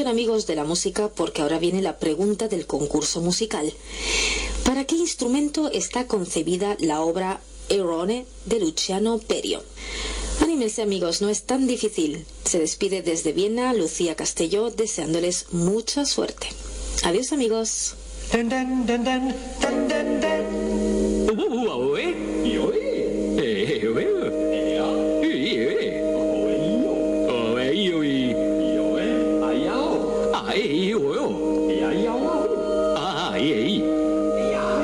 Atención amigos de la música, porque ahora viene la pregunta del concurso musical. ¿Para qué instrumento está concebida la obra Errone de Luciano Berio? Anímense amigos, no es tan difícil. Se despide desde Viena Lucía Castelló, deseándoles mucha suerte. Adiós amigos. Dun, dun, dun, dun, dun, dun, dun.